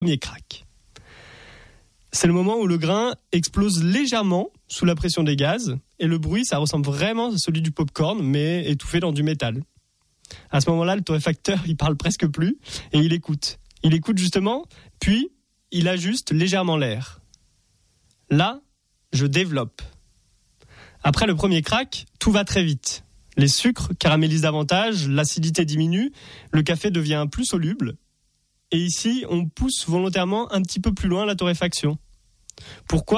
premier crack. C'est le moment où le grain explose légèrement sous la pression des gaz et le bruit, ça ressemble vraiment à celui du popcorn, mais étouffé dans du métal. À ce moment-là, le torréfacteur, il parle presque plus et il écoute. Il écoute justement, puis il ajuste légèrement l'air. Là, je développe. Après le premier crack, tout va très vite. Les sucres caramélisent davantage, l'acidité diminue, le café devient plus soluble. Et ici, on pousse volontairement un petit peu plus loin la torréfaction. Pourquoi ?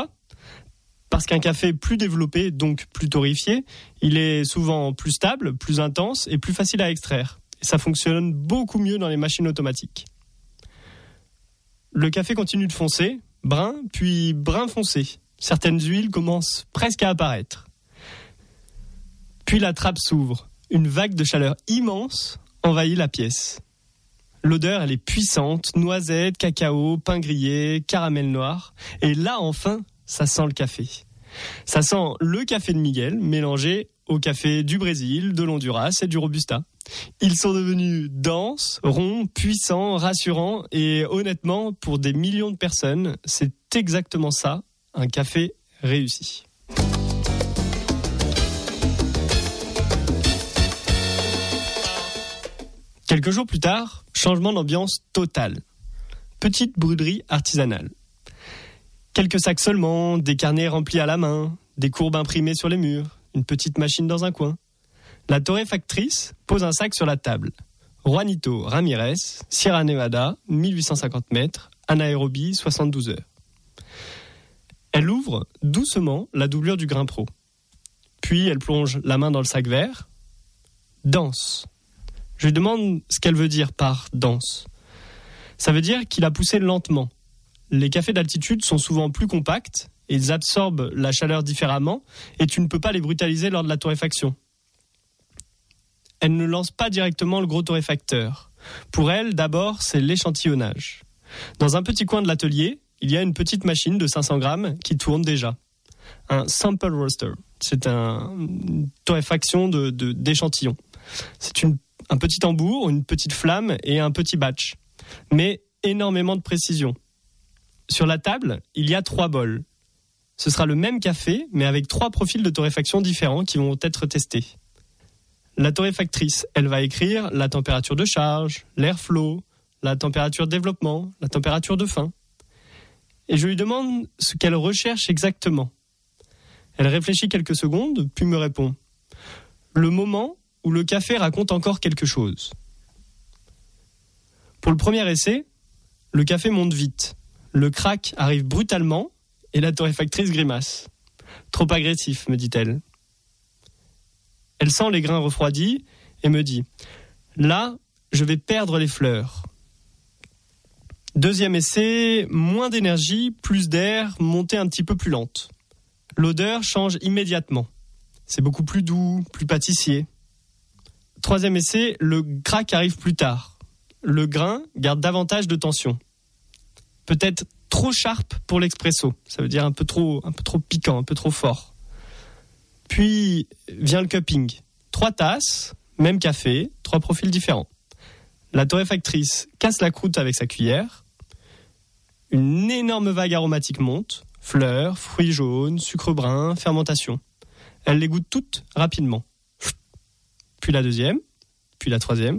Parce qu'un café plus développé, donc plus torréfié, il est souvent plus stable, plus intense et plus facile à extraire. Et ça fonctionne beaucoup mieux dans les machines automatiques. Le café continue de foncer, brun, puis brun foncé. Certaines huiles commencent presque à apparaître. Puis la trappe s'ouvre. Une vague de chaleur immense envahit la pièce. L'odeur, elle est puissante, noisette, cacao, pain grillé, caramel noir. Et là, enfin, ça sent le café. Ça sent le café de Miguel mélangé au café du Brésil, de l'Honduras et du Robusta. Ils sont devenus denses, ronds, puissants, rassurants et honnêtement, pour des millions de personnes, c'est exactement ça, un café réussi. Quelques jours plus tard, changement d'ambiance total. Petite brûlerie artisanale. Quelques sacs seulement, des carnets remplis à la main, des courbes imprimées sur les murs, une petite machine dans un coin. La torréfactrice pose un sac sur la table. Juanito Ramirez, Sierra Nevada, 1850 mètres, anaérobie, 72 heures. Elle ouvre doucement la doublure du grain pro. Puis elle plonge la main dans le sac vert. Dense. Je lui demande ce qu'elle veut dire par dense. Ça veut dire qu'il a poussé lentement. Les cafés d'altitude sont souvent plus compacts, ils absorbent la chaleur différemment et tu ne peux pas les brutaliser lors de la torréfaction. Elle ne lance pas directement le gros torréfacteur. Pour elle, d'abord, c'est l'échantillonnage. Dans un petit coin de l'atelier, il y a une petite machine de 500 grammes qui tourne déjà. Un sample roaster. C'est une torréfaction d'échantillons. C'est un petit tambour, une petite flamme et un petit batch. Mais énormément de précision. Sur la table, il y a 3 bols. Ce sera le même café, mais avec 3 profils de torréfaction différents qui vont être testés. La torréfactrice, elle va écrire la température de charge, l'airflow, la température de développement, la température de fin. Et je lui demande ce qu'elle recherche exactement. Elle réfléchit quelques secondes, puis me répond. Le moment où le café raconte encore quelque chose. Pour le premier essai, le café monte vite. Le crack arrive brutalement et la torréfactrice grimace. Trop agressif, me dit-elle. Elle sent les grains refroidis et me dit « Là, je vais perdre les fleurs ». Deuxième essai, moins d'énergie, plus d'air, montée un petit peu plus lente. L'odeur change immédiatement. C'est beaucoup plus doux, plus pâtissier. Troisième essai, le crack arrive plus tard. Le grain garde davantage de tension. Peut-être trop sharp pour l'expresso. Ça veut dire un peu trop piquant, un peu trop fort. Puis vient le cupping. 3 tasses, même café, 3 profils différents. La torréfactrice casse la croûte avec sa cuillère. Une énorme vague aromatique monte. Fleurs, fruits jaunes, sucre brun, fermentation. Elle les goûte toutes rapidement. Puis la deuxième, puis la troisième.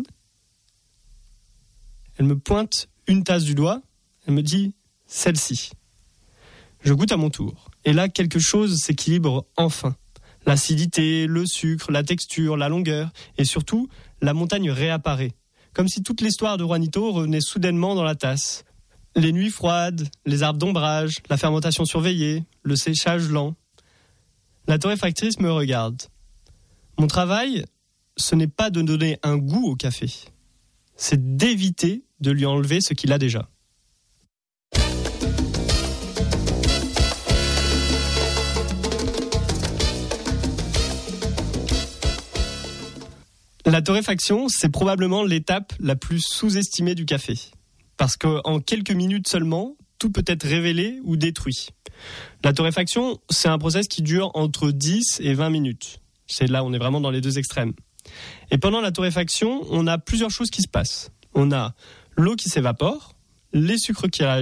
Elle me pointe une tasse du doigt. Elle me dit « celle-ci ». Je goûte à mon tour. Et là, quelque chose s'équilibre enfin. L'acidité, le sucre, la texture, la longueur et surtout, la montagne réapparaît. Comme si toute l'histoire de Juanito revenait soudainement dans la tasse. Les nuits froides, les arbres d'ombrage, la fermentation surveillée, le séchage lent. La torréfactrice me regarde. Mon travail, ce n'est pas de donner un goût au café. C'est d'éviter de lui enlever ce qu'il a déjà. La torréfaction, c'est probablement l'étape la plus sous-estimée du café. Parce qu'en quelques minutes seulement, tout peut être révélé ou détruit. La torréfaction, c'est un process qui dure entre 10 et 20 minutes. C'est là, on est vraiment dans les deux extrêmes. Et pendant la torréfaction, on a plusieurs choses qui se passent. On a l'eau qui s'évapore, les sucres qui